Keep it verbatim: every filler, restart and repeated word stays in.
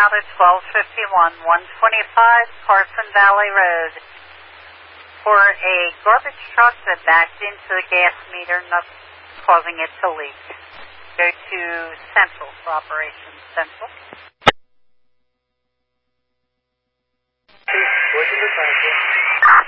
out at twelve fifty-one, one twenty-five Carson Valley Road for a garbage truck that backed into the gas meter, not causing it to leak. Go to Central for Operations Central.